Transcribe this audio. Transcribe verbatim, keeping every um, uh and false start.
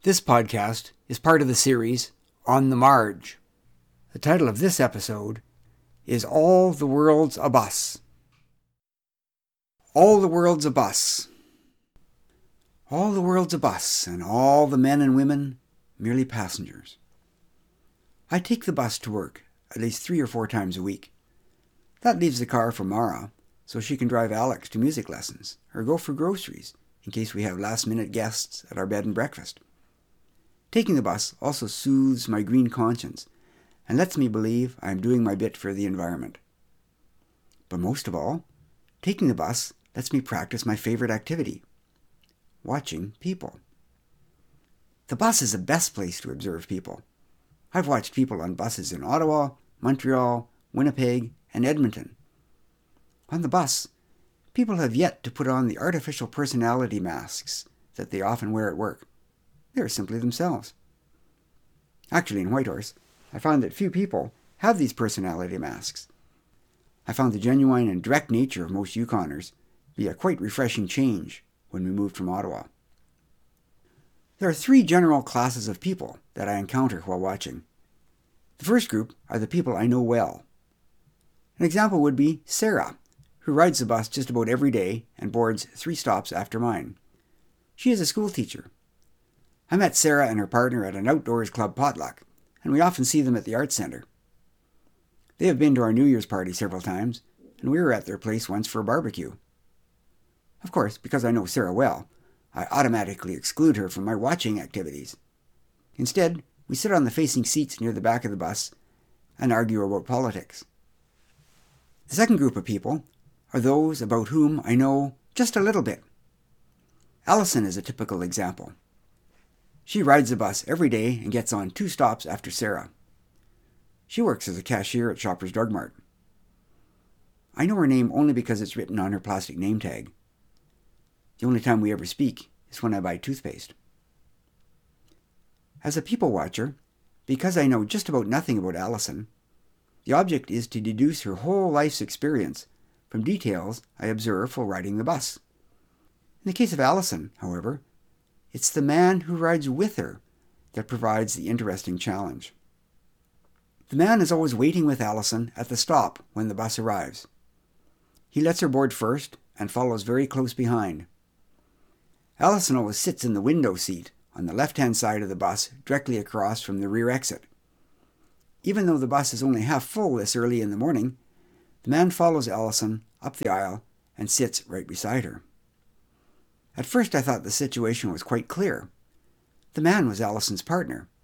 This podcast is part of the series On the Marge. The title of this episode is All the World's a Bus. All the world's a bus. All the world's a bus, and all the men and women merely passengers. I take the bus to work at least three or four times a week. That leaves the car for Mara, so she can drive Alex to music lessons or go for groceries in case we have last-minute guests at our bed and breakfast. Taking the bus also soothes my green conscience and lets me believe I am doing my bit for the environment. But most of all, taking the bus lets me practice my favorite activity, watching people. The bus is the best place to observe people. I've watched people on buses in Ottawa, Montreal, Winnipeg, and Edmonton. On the bus, people have yet to put on the artificial personality masks that they often wear at work. They are simply themselves. Actually, in Whitehorse, I found that few people have these personality masks. I found the genuine and direct nature of most Yukoners be a quite refreshing change when we moved from Ottawa. There are three general classes of people that I encounter while watching. The first group are the people I know well. An example would be Sarah, who rides the bus just about every day and boards three stops after mine. She is a school teacher. I met Sarah and her partner at an outdoors club potluck, and we often see them at the Arts Centre. They have been to our New Year's party several times, and we were at their place once for a barbecue. Of course, because I know Sarah well, I automatically exclude her from my watching activities. Instead, we sit on the facing seats near the back of the bus and argue about politics. The second group of people are those about whom I know just a little bit. Allison is a typical example. She rides the bus every day and gets on two stops after Sarah. She works as a cashier at Shoppers Drug Mart. I know her name only because it's written on her plastic name tag. The only time we ever speak is when I buy toothpaste. As a people watcher, because I know just about nothing about Allison, the object is to deduce her whole life's experience from details I observe while riding the bus. In the case of Allison, however, it's the man who rides with her that provides the interesting challenge. The man is always waiting with Allison at the stop when the bus arrives. He lets her board first and follows very close behind. Allison always sits in the window seat on the left-hand side of the bus directly across from the rear exit. Even though the bus is only half full this early in the morning, the man follows Allison up the aisle and sits right beside her. At first I thought the situation was quite clear. The man was Allison's partner,